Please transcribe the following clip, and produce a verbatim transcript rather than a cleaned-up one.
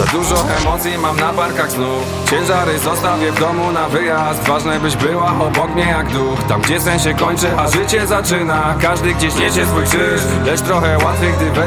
dużo emocji mam na barkach znów. Ciężary zostawię w domu na wyjazd. Ważne byś była obok mnie jak duch. Tam gdzie sen się kończy, a życie zaczyna. Każdy gdzieś niesie swój krzyż, lecz trochę łatwiej, gdy weź